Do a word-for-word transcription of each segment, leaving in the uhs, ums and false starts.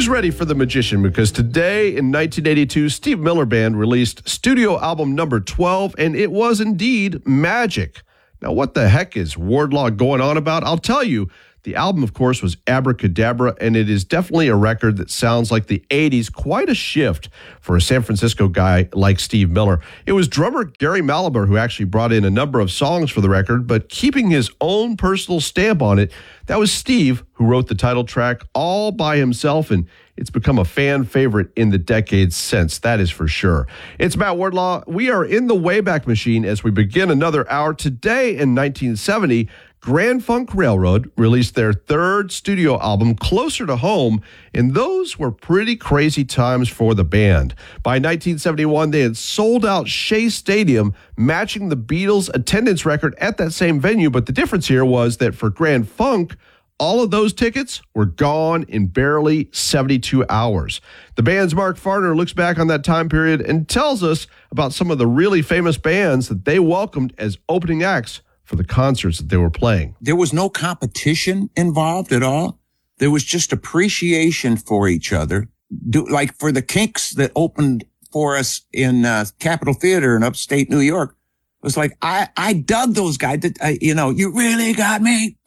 Who's ready for the magician? Because today in nineteen eighty-two, Steve Miller Band released studio album number twelve, and it was indeed magic. Now, what the heck is Wardlaw going on about? I'll tell you. The album, of course, was Abracadabra, and it is definitely a record that sounds like the eighties, quite a shift for a San Francisco guy like Steve Miller. It was drummer Gary Malabar who actually brought in a number of songs for the record, but keeping his own personal stamp on it. That was Steve who wrote the title track all by himself, and it's become a fan favorite in the decades since, that is for sure. It's Matt Wardlaw. We are in the Wayback Machine as we begin another hour. Today in nineteen seventy, Grand Funk Railroad released their third studio album, Closer to Home, and those were pretty crazy times for the band. By nineteen seventy-one, they had sold out Shea Stadium, matching the Beatles' attendance record at that same venue, but the difference here was that for Grand Funk, all of those tickets were gone in barely seventy-two hours. The band's Mark Farner looks back on that time period and tells us about some of the really famous bands that they welcomed as opening acts for the concerts that they were playing. There was no competition involved at all. There was just appreciation for each other. Do, like for the Kinks that opened for us in uh, Capitol Theater in upstate New York, it was like, I, I dug those guys. That, I, you know, you really got me.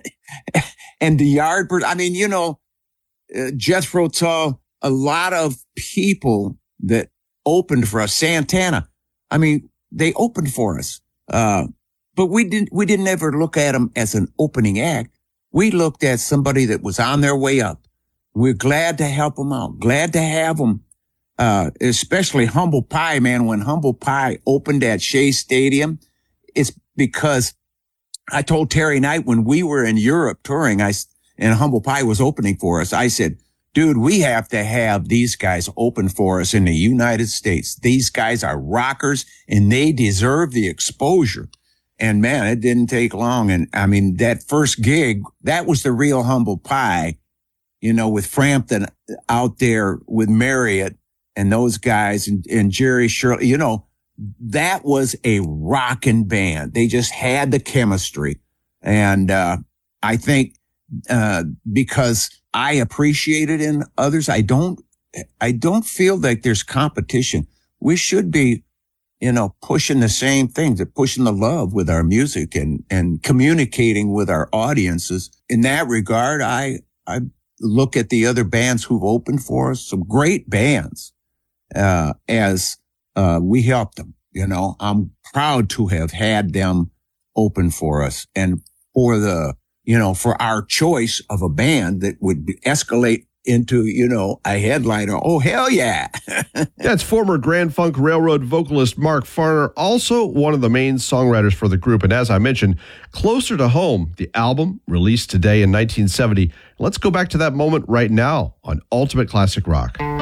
And the Yardbirds, I mean, you know, uh, Jethro Tull, a lot of people that opened for us, Santana, I mean, they opened for us. Uh, But we didn't, we didn't ever look at them as an opening act. We looked at somebody that was on their way up. We're glad to help them out. Glad to have them, uh, especially Humble Pie, man. When Humble Pie opened at Shea Stadium, it's because I told Terry Knight when we were in Europe touring, I, and Humble Pie was opening for us, I said, dude, we have to have these guys open for us in the United States. These guys are rockers and they deserve the exposure. And man, it didn't take long. And I mean, that first gig, that was the real Humble Pie, you know, with Frampton out there with Marriott and those guys and, and Jerry Shirley, you know, that was a rockin' band. They just had the chemistry. And, uh, I think, uh, because I appreciate it in others, I don't, I don't feel like there's competition. We should be, you know, pushing the same things, pushing the love with our music and, and communicating with our audiences. In that regard, I, I look at the other bands who've opened for us, some great bands, uh, as, uh, we helped them. You know, I'm proud to have had them open for us and for the, you know, for our choice of a band that would escalate into, you know, a headliner. Oh, hell yeah. That's former Grand Funk Railroad vocalist Mark Farner, also one of the main songwriters for the group. And as I mentioned, Closer to Home, the album released today in nineteen seventy. Let's go back to that moment right now on Ultimate Classic Rock.